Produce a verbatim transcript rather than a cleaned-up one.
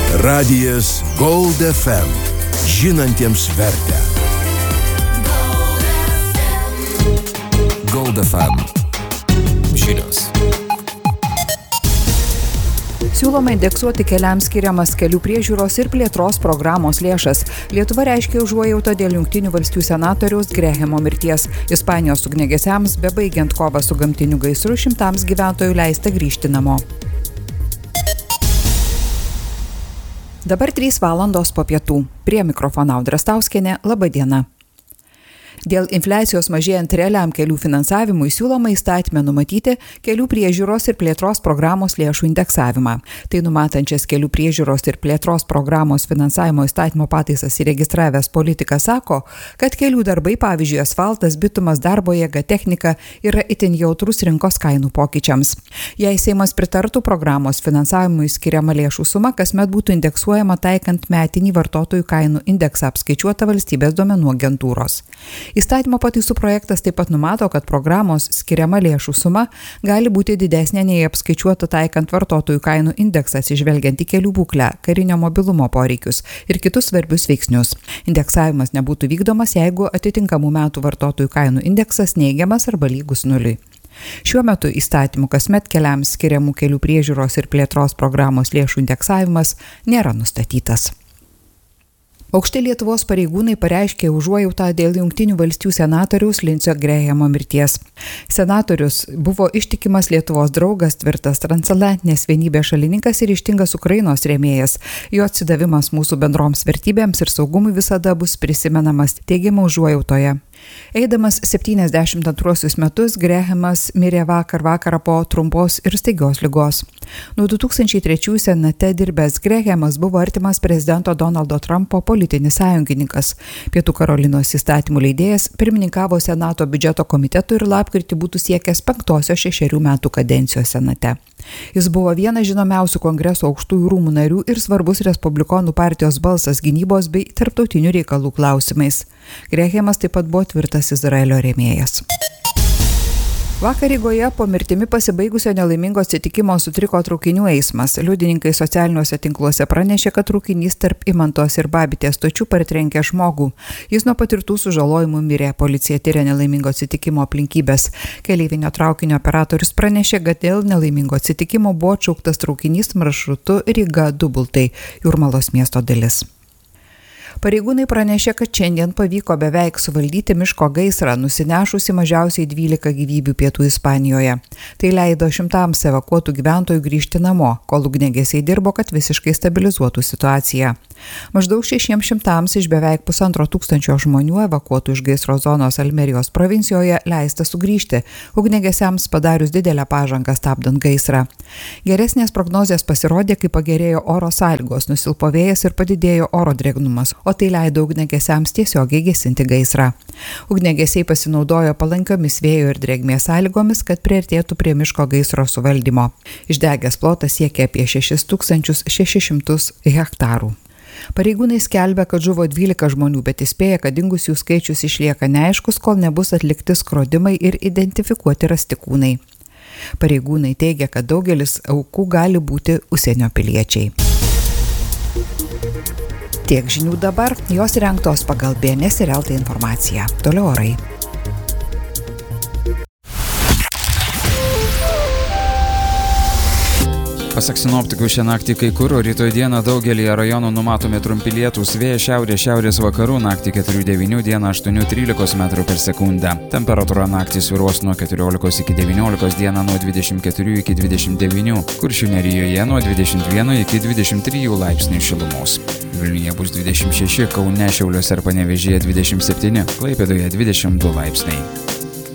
Radijas Gold F M. Žinantiems vertę. Gold F M. Žinios. Siūloma indeksuoti keliams skiriamas kelių priežiūros ir plėtros programos lėšas. Lietuva reiškia užuojautą dėl Jungtinių valstijų senatoriaus Grehemo mirties. Ispanijos ugniagesiams, bebaigiant kovą su gamtiniu gaisru, šimtams gyventojų leista grįžti namo. Dabar trys valandos po pietų. Prie mikrofono Audra Stauskienė. Labą dieną. Dėl infliacijos mažėjant realiam kelių finansavimui siūloma įstatyme numatyti kelių priežiūros ir plėtros programos lėšų indeksavimą. Tai numatančias kelių priežiūros ir plėtros programos finansavimo įstatymo pataisas įregistravęs politikas sako, kad kelių darbai, pavyzdžiui, asfaltas, bitumas, darbo jėga, technika yra itin jautrus rinkos kainų pokyčiams. Jei Seimas pritartų programos finansavimui skiriama lėšų suma, kasmet būtų indeksuojama taikant metinį vartotojų kainų indeksą apskaičiuotą valstybės duomenų agentūros. Įstatymo pataisų projektas taip pat numato, kad programos skiriama lėšų suma gali būti didesnė nei apskaičiuota taikant vartotojų kainų indeksą, atsižvelgiant į kelių būklę, karinio mobilumo poreikius ir kitus svarbius veiksnius. Indeksavimas nebūtų vykdomas, jeigu atitinkamų metų vartotojų kainų indeksas neigiamas arba lygus nuliui. Šiuo metu įstatymų kasmet keliams skiriamų kelių priežiūros ir plėtros programos lėšų indeksavimas nėra nustatytas. Aukšti Lietuvos pareigūnai pareiškė užuojautą dėl Jungtinių valstijų senatoriaus Lindsey Grehemo mirties. Senatorius buvo ištikimas Lietuvos draugas, tvirtas transatlantinės vienybės šalininkas ir ryžtingas Ukrainos rėmėjas. Jo atsidavimas mūsų bendroms vertybėms ir saugumui visada bus prisimenamas, teigiama užuojautoje. Eidamas septyniasdešimt antruosius metus, Grehemas mirė vakar vakarą po trumpos ir staigios ligos. Nuo du tūkstančiai trečiųjų senate dirbęs Grehemas buvo artimas prezidento Donaldo Trumpo politinis sąjungininkas. Pietų Karolinos įstatymų leidėjas pirmininkavo Senato biudžeto komitetui ir lapkritį būtų siekęs penktosios šešerių metų kadencijos senate. Jis buvo vienas žinomiausių kongreso aukštųjų rūmų narių ir svarbus Respublikonų partijos balsas gynybos bei tarptautinių reikalų klausimais. Grehemas taip pat buvo tvirtas Izraelio rėmėjas. Vakar Rygoje po mirtimi pasibaigusio nelaimingo atsitikimo sutriko traukinių eismas. Liudininkai socialiniuose tinkluose pranešė, kad traukinys tarp Imantos ir Babitės stočių partrenkė žmogų. Jis nuo patirtų sužalojimų mirė. Policija tyrė nelaimingo atsitikimo aplinkybės. Keleivinio traukinio operatorius pranešė, kad dėl nelaimingo atsitikimo buvo atšauktas traukinys maršrutu Ryga-Dubultai, Jūrmalos miesto dalis. Pareigūnai pranešė, kad šiandien pavyko beveik suvaldyti miško gaisrą, nusinešusi mažiausiai dvylika gyvybių pietų Ispanijoje. Tai leido šimtams evakuotų gyventojų grįžti namo, kol ugniagesiai dirbo, kad visiškai stabilizuotų situaciją. Maždaug šešiems šimtams iš beveik pusantro tūkstančio žmonių evakuotų iš gaisro zonos Almerijos provincijoje leista sugrįžti, ugniagesiams padarius didelę pažangą stabdant gaisrą. Geresnės prognozės pasirodė, kai pagerėjo oro sąlygos, nusilpo vėjas ir padidėjo oro drėgnumas, o tai leido ugniagesiams tiesiogiai gesinti gaisrą. Ugniagesiai pasinaudojo palankiomis vėjo ir drėgmės sąlygomis, kad priartėtų prie miško gaisro suvaldymo. Išdegęs plotas siekia apie šešis tūkstančius šešis šimtus hektarų. Pareigūnai skelbia, kad žuvo dvylika žmonių, bet įspėja, kad dingusių skaičius išlieka neaiškus, kol nebus atlikti skrodimai ir identifikuoti rasti kūnai. Pareigūnai teigia, kad daugelis aukų gali būti užsienio piliečiai. Tiek žinių dabar, jos rengtos pagal B N S ir L T informaciją. Toliau orai. Pasak sinoptikų, šią naktį kai kur, o rytoj dieną daugelyje rajonų numatomi trumpi lietūs, vėjas šiaurės šiaurės vakarų, naktį keturi devyni, dieną aštuoni trylika metrų per sekundę. Temperatūra naktį svyruos nuo keturiolikos iki devyniolikos, dieną nuo dvidešimt keturių iki dvidešimt devynių, Kuršių nerijoje nuo dvidešimt vieno iki dvidešimt trijų laipsnių šilumos. Vilniuje bus dvidešimt šeši, Kaune, Šiauliuose ir Panevėžyje dvidešimt septyni, Klaipėdoje dvidešimt du laipsniai.